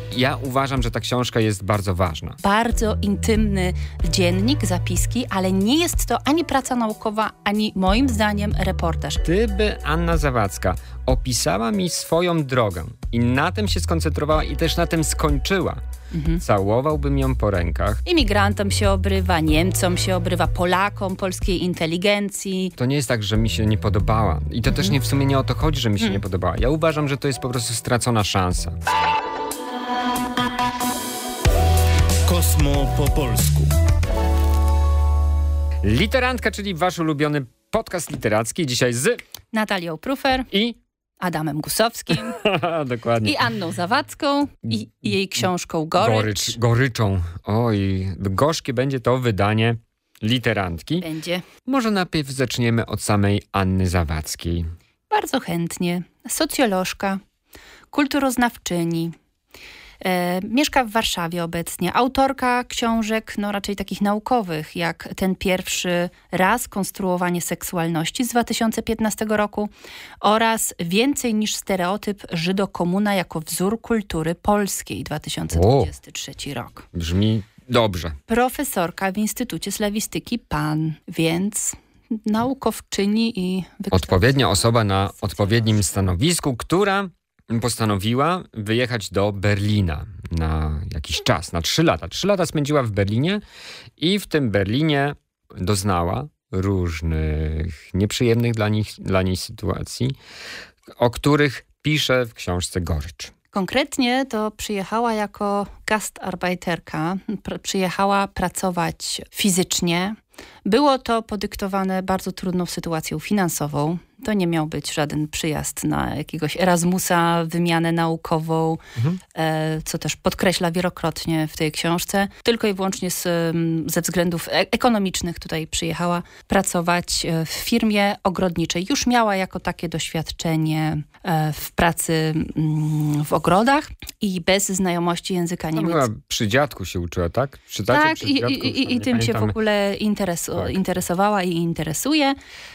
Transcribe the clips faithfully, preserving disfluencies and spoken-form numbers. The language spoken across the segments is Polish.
Ja uważam, że ta książka jest bardzo ważna. Bardzo intymny dziennik, zapiski, ale nie jest to ani praca naukowa, ani moim zdaniem reportaż. Gdyby Anna Zawadzka opisała mi swoją drogę i na tym się skoncentrowała i też na tym skończyła, mhm. całowałbym ją po rękach. Imigrantom się obrywa, Niemcom się obrywa, Polakom, polskiej inteligencji. To nie jest tak, że mi się nie podobała. I to mhm. też nie w sumie nie o to chodzi, że mi się mhm. nie podobała. Ja uważam, że to jest po prostu stracona szansa. Kosmo po polsku. Literantka, czyli wasz ulubiony podcast literacki. Dzisiaj z Natalią Prufer i Adamem Gusowskim. Dokładnie. I Anną Zawadzką i, i jej książką Gorycz. Gorycz. Goryczą. Oj, gorzkie będzie to wydanie literantki. Będzie. Może najpierw zaczniemy od samej Anny Zawadzkiej. Bardzo chętnie. Socjolożka, kulturoznawczyni. E, mieszka w Warszawie obecnie. Autorka książek, no raczej takich naukowych, jak Ten pierwszy raz, konstruowanie seksualności z dwa tysiące piętnastego roku oraz Więcej niż stereotyp, Żydokomuna jako wzór kultury polskiej, dwa tysiące dwudziesty trzeci rok. Brzmi dobrze. Profesorka w Instytucie Slawistyki P A N, więc naukowczyni i odpowiednia osoba na odpowiednim stanowisku, która postanowiła wyjechać do Berlina na jakiś czas, na trzy lata. Trzy lata spędziła w Berlinie i w tym Berlinie doznała różnych nieprzyjemnych dla nich, dla niej sytuacji, o których pisze w książce Gorycz. Konkretnie to przyjechała jako gastarbeiterka, pr- przyjechała pracować fizycznie. Było to podyktowane bardzo trudną sytuacją finansową. To nie miał być żaden przyjazd na jakiegoś Erasmusa, wymianę naukową, mhm. e, co też podkreśla wielokrotnie w tej książce. Tylko i wyłącznie z, ze względów e- ekonomicznych tutaj przyjechała pracować w firmie ogrodniczej. Już miała jako takie doświadczenie e, w pracy m, w ogrodach i bez znajomości języka niemieckiego. Chyba przy dziadku się uczyła, tak? Czytacie tak, przy i, dziadku? i, i, i tym się w ogóle interesu- tak. interesowała i interesuje.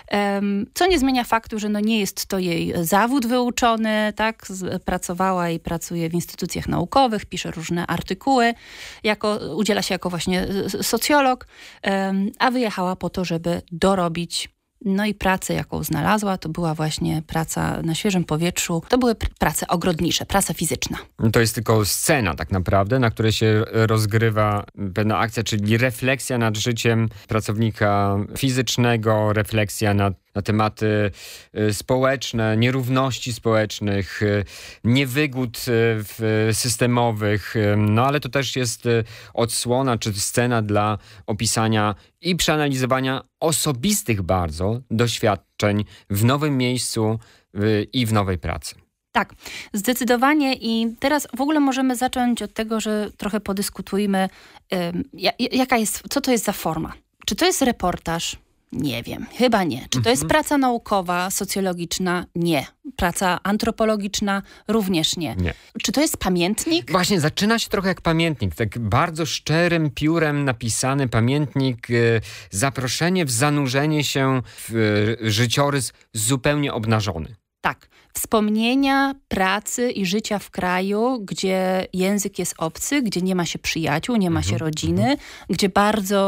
Um, co nie zmienia faktu, że no nie jest to jej zawód wyuczony, tak? Z, pracowała i pracuje w instytucjach naukowych, pisze różne artykuły, jako, udziela się jako właśnie socjolog, um, a wyjechała po to, żeby dorobić. No i pracę, jaką znalazła, to była właśnie praca na świeżym powietrzu. To były pr- prace ogrodnicze, praca fizyczna. To jest tylko scena tak naprawdę, na której się rozgrywa pewna akcja, czyli refleksja nad życiem pracownika fizycznego, refleksja nad na tematy y, społeczne, nierówności społecznych, y, niewygód y, systemowych, y, no ale to też jest y, odsłona czy scena dla opisania i przeanalizowania osobistych bardzo doświadczeń w nowym miejscu y, i w nowej pracy. Tak, zdecydowanie i teraz w ogóle możemy zacząć od tego, że trochę podyskutujmy, y, jaka jest, co to jest za forma. Czy to jest reportaż? Nie wiem, chyba nie. Czy to jest praca naukowa, socjologiczna? Nie. Praca antropologiczna? Również nie. nie. Czy to jest pamiętnik? Właśnie, zaczyna się trochę jak pamiętnik. Tak bardzo szczerym piórem napisany pamiętnik, y, zaproszenie w zanurzenie się w y, życiorys zupełnie obnażony. Tak. Wspomnienia pracy i życia w kraju, gdzie język jest obcy, gdzie nie ma się przyjaciół, nie ma się rodziny, gdzie bardzo